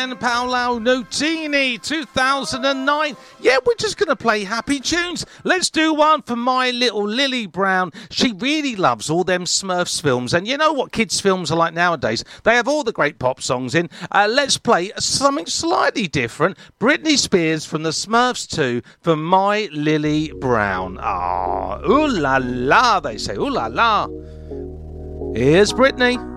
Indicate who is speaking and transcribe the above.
Speaker 1: And Paolo Nutini, 2009. Yeah, we're just going to play happy tunes. Let's do one for my little Lily Brown. She really loves all them Smurfs films. And you know what kids' films are like nowadays? They have all the great pop songs in. Let's play something slightly different. Britney Spears from the Smurfs 2 for my Lily Brown. Ah, ooh la la, they say. Ooh la la. Here's Britney.